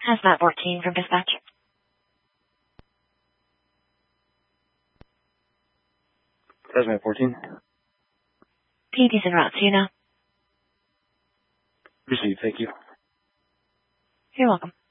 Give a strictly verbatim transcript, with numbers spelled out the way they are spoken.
Hazmat fourteen from dispatch. Hazmat fourteen. P D's en route to you now. Received, thank you. You're welcome.